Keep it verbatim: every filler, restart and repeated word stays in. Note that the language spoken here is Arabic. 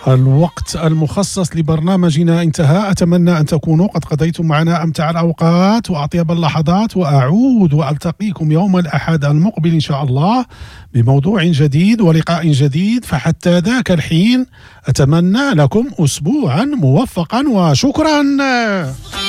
الوقت المخصص لبرنامجنا انتهى. أتمنى أن تكونوا قد قضيتم معنا أمتع الأوقات وأطيب اللحظات، وأعود وألتقيكم يوم الأحد المقبل إن شاء الله بموضوع جديد ولقاء جديد. فحتى ذاك الحين أتمنى لكم أسبوعا موفقا وشكرا.